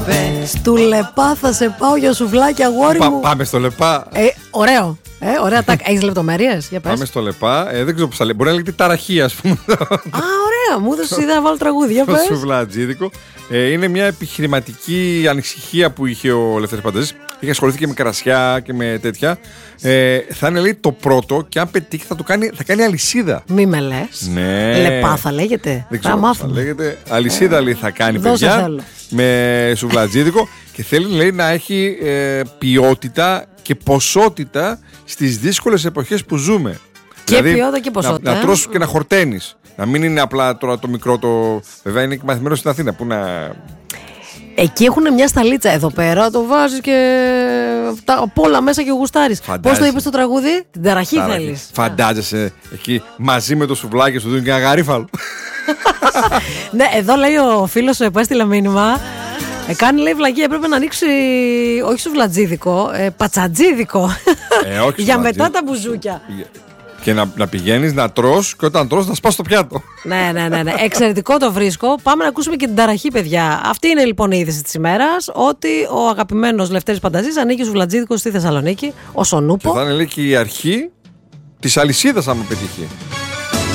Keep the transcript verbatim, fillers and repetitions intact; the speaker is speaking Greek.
Στου Λεπά θα σε πάω για σουβλάκι, αγόρι Πα, μου. Πάμε στο Λεπά. Ε, ωραίο. Ε, ωραία, τάκ. Έχεις λεπτομέρειες? Για πες. Πάμε στο Λεπά. Ε, δεν ξέρω πώς θα λέει. Μπορεί να λέγεται ταραχή, ας πούμε. Α, ωραία. Μου έδωσες ιδέα να βάλω τραγούδι. Για Το πες. σουβλατζίδικο. Ε, είναι μια επιχειρηματική ανησυχία που είχε ο Λευτέρης Πανταζής. Είχε ασχοληθεί και με κρασιά και με τέτοια. Ε, θα είναι, λέει, το πρώτο και αν πετύχει θα, το κάνει, θα κάνει αλυσίδα. Μη με λες. Ναι. Λεπά θα λέγεται. Δεν Θα ξέρω πώς θα μάθουμε. λέγεται. Αλυσίδα, λέει, θα κάνει, Δώσε παιδιά. θέλω. Με σουβλατζίδικο. Και θέλει, λέει, να έχει ε, ποιότητα και ποσότητα στις δύσκολες εποχές που ζούμε. Και ποιότητα και ποσότητα. Να, να ε. τρως και να χορταίνεις. Να μην είναι απλά τώρα το μικρό το. Βέβαια είναι και μαθημένο στην Αθήνα. Που να. Εκεί έχουν μια σταλίτσα. Εδώ πέρα το βάζεις και τα, απ' όλα μέσα και γουστάρεις. Πώς το είπες το τραγούδι? Την ταραχή θέλεις. Φαντάζεσαι εκεί μαζί με το σουβλάκι σου δίνουν και ένα γαρίφαλο. Ναι, εδώ λέει ο φίλος που έστειλε μήνυμα. Ε, κάνει, λέει, βλακία, έπρεπε να ανοίξει όχι σουβλατζίδικο, ε, πατσατζίδικο. Ε, όχι Για σουβλατζί- μετά τα μπουζούκια. Και να, να πηγαίνεις να τρως και όταν τρως να σπάς το πιάτο. Ναι, ναι, ναι, ναι. Εξαιρετικό το βρίσκω. Πάμε να ακούσουμε και την ταραχή, παιδιά. Αυτή είναι λοιπόν η είδηση της ημέρας. Ότι ο αγαπημένος Λευτέρης Πανταζής ανήκει σουβλατζίδικο στη Θεσσαλονίκη, ο Και Σονούπο. θα είναι, λέει, και η αρχή της αλυσίδας άμα πετύχει.